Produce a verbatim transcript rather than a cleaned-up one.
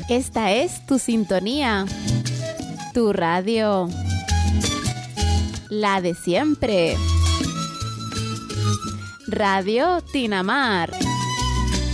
Esta es tu sintonía, tu radio, la de siempre. Radio Tinamar.